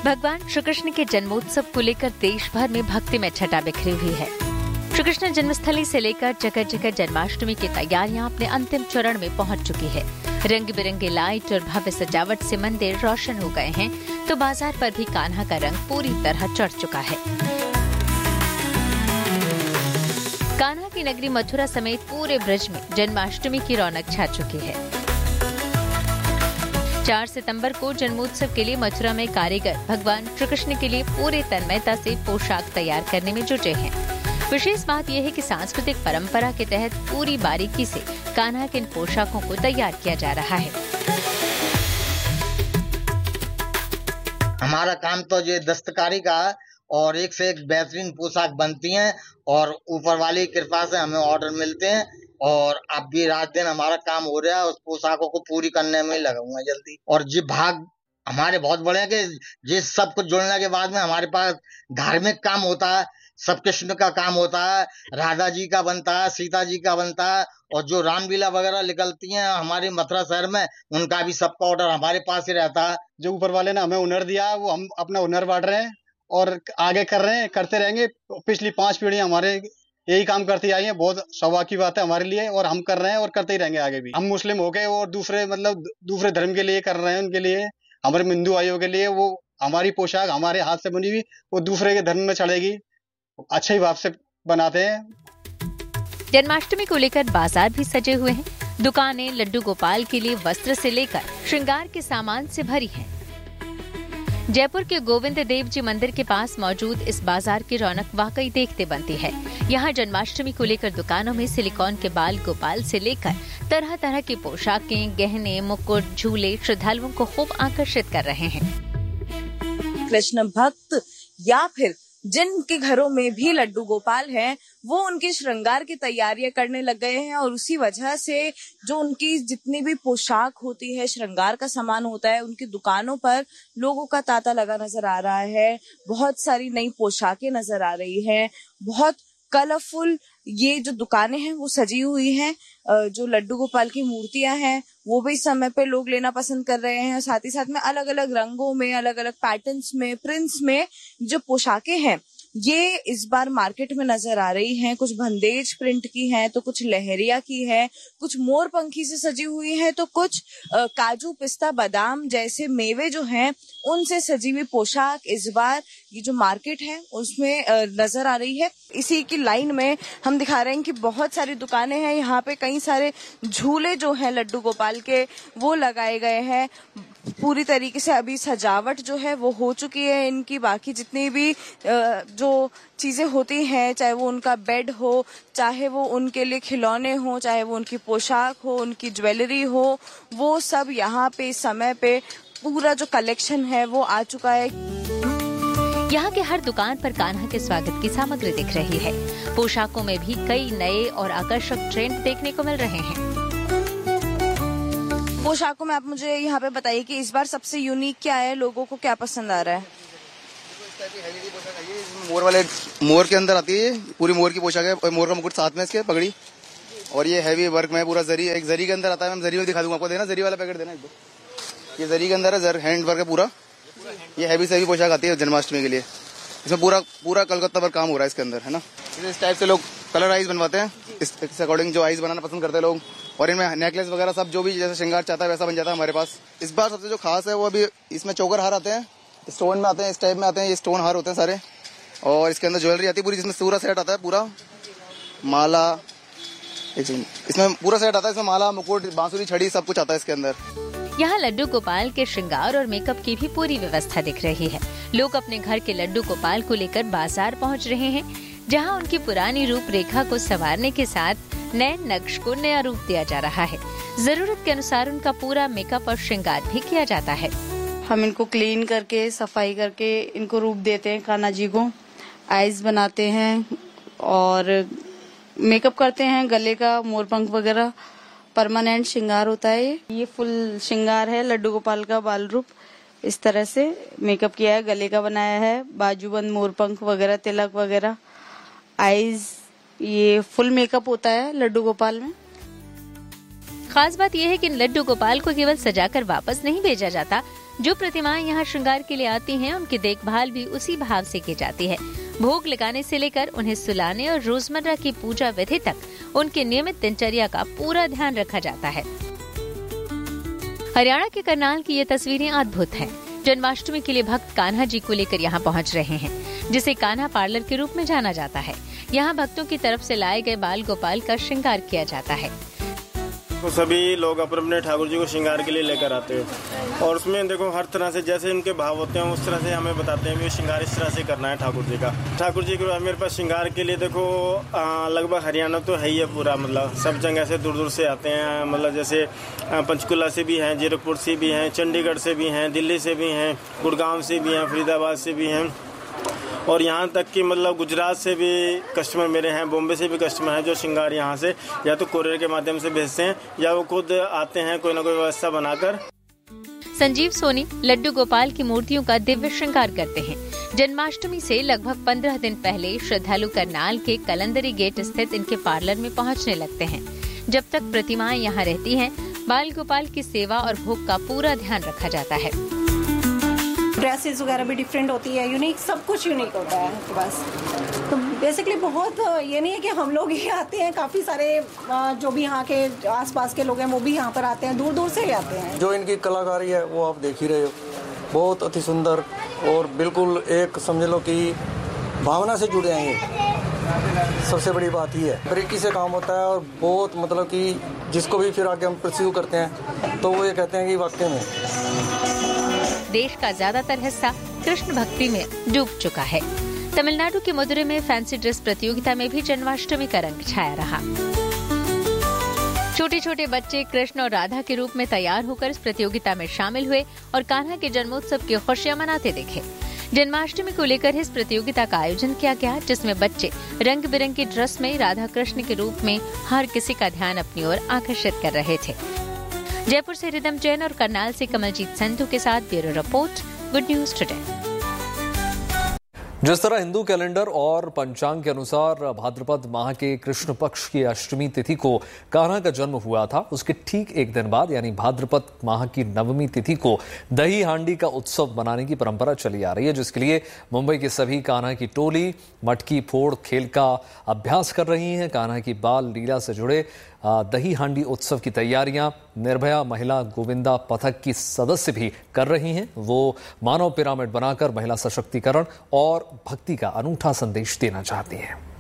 भगवान श्री कृष्ण के जन्मोत्सव को लेकर देश भर में भक्ति में छटा बिखरी हुई है। श्री कृष्ण जन्मस्थली से लेकर जगह जगह जन्माष्टमी की तैयारियां अपने अंतिम चरण में पहुंच चुकी है। रंग बिरंगे लाइट और भव्य सजावट से मंदिर रोशन हो गए हैं, तो बाजार पर भी कान्हा का रंग पूरी तरह चढ़ चुका है। कान्हा की नगरी मथुरा समेत पूरे ब्रज में जन्माष्टमी की रौनक छा चुकी है। 4 सितंबर को जन्मोत्सव के लिए मथुरा में कारीगर भगवान श्री कृष्ण के लिए पूरे तन्मयता से पोशाक तैयार करने में जुटे हैं। विशेष बात यह है कि सांस्कृतिक परंपरा के तहत पूरी बारीकी से कान्हा के इन पोशाकों को तैयार किया जा रहा है। हमारा काम तो ये दस्तकारी का है और एक से एक बेहतरीन पोशाक बनती हैं और ऊपर वाली की कृपा से हमें ऑर्डर मिलते हैं और अब भी रात दिन हमारा काम हो रहा है। उस पोशाकों को पूरी करने में लगा हुआ है जल्दी। और ये भाग हमारे बहुत बड़े हैं कि ये सब कुछ जुड़ने के बाद में हमारे पास धार्मिक काम होता है, सब कृष्ण का काम होता है, राधा जी का बनता है, सीता जी का बनता है और जो रामलीला वगैरह निकलती हैं हमारे मथुरा शहर में, उनका भी सबका ऑर्डर हमारे पास ही रहता है। जो ऊपर वाले ने हमें हुनर दिया वो हम अपना हुनर बांट रहे हैं और आगे कर रहे हैं, करते रहेंगे। पिछली 5 पीढ़ियां हमारे यही काम करती आई हैं। बहुत सौभाग्य की बात है हमारे लिए और हम कर रहे हैं और करते ही रहेंगे आगे भी। हम मुस्लिम हो गए और दूसरे धर्म के लिए कर रहे हैं, उनके लिए, हमारे हिंदू भाइयों के लिए वो हमारी पोशाक हमारे हाथ से बनी हुई वो दूसरे के धर्म में चढ़ेगी। अच्छे ही भाव से बनाते हैं। जन्माष्टमी को लेकर बाजार भी सजे हुए हैं। दुकानें लड्डू गोपाल के लिए वस्त्र से लेकर श्रृंगार के सामान से भरी हैं। जयपुर के गोविंद देव जी मंदिर के पास मौजूद इस बाजार की रौनक वाकई देखते बनती है। यहाँ जन्माष्टमी को लेकर दुकानों में सिलिकॉन के बाल गोपाल से लेकर तरह तरह की पोशाकें, गहने, मुकुट, झूले श्रद्धालुओं को खूब आकर्षित कर रहे हैं। कृष्ण भक्त या फिर जिनके घरों में भी लड्डू गोपाल हैं, वो उनके श्रृंगार की तैयारियां करने लग गए हैं और उसी वजह से जो उनकी जितनी भी पोशाक होती है, श्रृंगार का सामान होता है, उनकी दुकानों पर लोगों का तांता लगा नजर आ रहा है। बहुत सारी नई पोशाकें नजर आ रही हैं, बहुत कलरफुल ये जो दुकानें हैं वो सजी हुई हैं। जो लड्डू गोपाल की मूर्तियां हैं वो भी समय पे लोग लेना पसंद कर रहे हैं। साथ ही साथ में अलग अलग रंगों में, अलग अलग पैटर्न्स में, प्रिंट्स में जो पोशाकें हैं ये इस बार मार्केट में नजर आ रही हैं। कुछ बंदेज प्रिंट की हैं, तो कुछ लहरिया की है, कुछ मोर पंखी से सजी हुई है, तो कुछ काजू, पिस्ता, बादाम जैसे मेवे जो हैं उनसे सजी हुई पोशाक इस बार ये जो मार्केट है उसमें नजर आ रही है। इसी की लाइन में हम दिखा रहे हैं कि बहुत सारी दुकानें हैं। यहाँ पे कई सारे झूले जो हैं लड्डू गोपाल के वो लगाए गए हैं। पूरी तरीके से अभी सजावट जो है वो हो चुकी है। इनकी बाकी जितनी भी जो चीजें होती हैं, चाहे वो उनका बेड हो, चाहे वो उनके लिए खिलौने हो, चाहे वो उनकी पोशाक हो, उनकी ज्वेलरी हो, वो सब यहाँ पे समय पे पूरा जो कलेक्शन है वो आ चुका है। यहाँ के हर दुकान पर कान्हा के स्वागत की सामग्री दिख रही है। पोशाकों में भी कई नए और आकर्षक ट्रेंड देखने को मिल रहे हैं। पोशाकों में आप मुझे यहाँ पे बताइए कि इस बार सबसे यूनिक क्या है, लोगों को क्या पसंद आ रहा है? मोर के अंदर आती है, पूरी मोर की पोशाक है और मोर का मुकुट साथ में इसके पगड़ी, और ये हैवी वर्क में पूरा जरी, एक जरी के अंदर आता है। मैं जरी में दिखा दूंगा आपको, देना जरी वाला पैकेट देना एक दो। ये जरी के अंदर है, हैंड वर्क है पूरा। ये हैवी से हैवी पोशाक आती है जन्माष्टमी के लिए। इसमें पूरा कलकत्ता पर काम हो रहा है इसके अंदर, है ना। इस टाइप से लोग कलर आइज बनवाते हैं, इस अकॉर्डिंग जो आइज बनाना पसंद करते हैं लोग, और इनमें नेकलेस वगैरह सब जो भी जैसे श्रृंगार चाहता है वैसा बन जाता है हमारे पास। इस बार सबसे जो खास है वो अभी इसमें चोकर हार आते हैं, स्टोन में आते हैं, इस टाइप में आते हैं। ये स्टोन हार होते हैं सारे, और इसके अंदर ज्वेलरी आती है पूरी, जिसमें पूरा सेट आता है, पूरा माला, इसमें पूरा सेट आता है। इसमें माला, मुकुट, बांसुरी, छड़ी सब कुछ आता है इसके अंदर। यहाँ लड्डू गोपाल के श्रृंगार और मेकअप की भी पूरी व्यवस्था दिख रही है। लोग अपने घर के लड्डू गोपाल को लेकर बाजार पहुँच रहे हैं, जहाँ उनकी पुरानी रूपरेखा को संवारने के साथ नए नक्श को नया रूप दिया जा रहा है। जरूरत के अनुसार उनका पूरा मेकअप और श्रृंगार भी किया जाता है। हम इनको क्लीन करके, सफाई करके इनको रूप देते हैं कान्हा जी को। आईज बनाते हैं और मेकअप करते हैं, गले का मोरपंख वगैरह परमानेंट श्रृंगार होता है। ये फुल श्रृंगार है लड्डू गोपाल का बाल रूप। इस तरह से मेकअप किया है, गले का बनाया है, बाजूबंद, मोरपंख वगैरह, तिलक वगैरह, आईज, ये फुल मेकअप होता है लड्डू गोपाल में। खास बात यह है कि लड्डू गोपाल को केवल सजाकर वापस नहीं भेजा जाता, जो प्रतिमाएं यहाँ श्रृंगार के लिए आती हैं, उनकी देखभाल भी उसी भाव से की जाती है। भोग लगाने से लेकर उन्हें सुलाने और रोजमर्रा की पूजा विधि तक उनके नियमित दिनचर्या का पूरा ध्यान रखा जाता है। हरियाणा के करनाल की ये तस्वीरें अद्भुत हैं। जन्माष्टमी के लिए भक्त कान्हा जी को लेकर यहाँ पहुँच रहे हैं, जिसे कान्हा पार्लर के रूप में जाना जाता है। यहाँ भक्तों की तरफ से लाए गए बाल गोपाल का श्रृंगार किया जाता है। तो सभी लोग अपने अपने ठाकुर जी को श्रृंगार के लिए लेकर आते हैं और उसमें देखो हर तरह से जैसे उनके भाव होते हैं उस तरह से हमें बताते हैं कि श्रृंगार इस तरह से करना है ठाकुर जी का। ठाकुर जी को मेरे पास श्रृंगार के लिए देखो लगभग हरियाणा तो है ही है पूरा, मतलब सब जगह से दूर दूर से आते हैं। मतलब जैसे पंचकुला से भी हैं, जीरकपुर से भी हैं, चंडीगढ़ से भी हैं, दिल्ली से भी हैं, गुड़गांव से भी हैं, फरीदाबाद से भी हैं और यहाँ तक कि मतलब गुजरात से भी कस्टमर मेरे हैं, बॉम्बे से भी कस्टमर हैं जो श्रृंगार यहाँ से या तो कोरियर के माध्यम से भेजते हैं या वो खुद आते हैं कोई ना कोई व्यवस्था बनाकर। संजीव सोनी लड्डू गोपाल की मूर्तियों का दिव्य श्रृंगार करते हैं। जन्माष्टमी से लगभग 15 दिन पहले श्रद्धालु करनाल के कलंदरी गेट स्थित इनके पार्लर में पहुँचने लगते हैं। जब तक प्रतिमाएं यहाँ रहती हैं, बाल गोपाल की सेवा और भोग का पूरा ध्यान रखा जाता है। ड्रेसेस वगैरह भी डिफरेंट होती है, यूनिक, सब कुछ यूनिक होता है आपके पास। तो बेसिकली बहुत ये नहीं है कि हम लोग ही आते हैं, काफ़ी सारे जो भी यहाँ के आसपास के लोग हैं वो भी यहाँ पर आते हैं, दूर दूर से ही आते हैं। जो इनकी कलाकारी है वो आप देख ही रहे हो, बहुत अति सुंदर और बिल्कुल एक समझ लो कि भावना से जुड़े हैं। ये सबसे बड़ी बात ही है, बारीकी से काम होता है और बहुत मतलब कि जिसको भी फिर आगे हम परस्यू करते हैं तो वो ये कहते हैं कि वाकई में देश का ज्यादातर हिस्सा कृष्ण भक्ति में डूब चुका है। तमिलनाडु के मदुरै में फैंसी ड्रेस प्रतियोगिता में भी जन्माष्टमी का रंग छाया रहा। छोटे छोटे बच्चे कृष्ण और राधा के रूप में तैयार होकर इस प्रतियोगिता में शामिल हुए और कान्हा के जन्मोत्सव की खुशियां मनाते दिखे। जन्माष्टमी को लेकर इस प्रतियोगिता का आयोजन किया गया, जिसमें बच्चे रंग बिरंगी ड्रेस में राधा कृष्ण के रूप में हर किसी का ध्यान अपनी ओर आकर्षित कर रहे थे। जयपुर से रिदम जैन और करनाल से कमलजीत संधू के साथ bureau report, good news today. जिस तरह हिंदू कैलेंडर और पंचांग के अनुसार भाद्रपद माह के कृष्ण पक्ष की अष्टमी तिथि को कान्हा का जन्म हुआ था, उसके ठीक एक दिन बाद यानी भाद्रपद माह की नवमी तिथि को दही हांडी का उत्सव मनाने की परंपरा चली आ रही है, जिसके लिए मुंबई की सभी कान्हा की टोली मटकी फोड़ खेल का अभ्यास कर रही है। कान्हा की बाल लीला से जुड़े दही हांडी उत्सव की तैयारियां निर्भया महिला गोविंदा पथक की सदस्य भी कर रही हैं। वो मानव पिरामिड बनाकर महिला सशक्तिकरण और भक्ति का अनूठा संदेश देना चाहती हैं।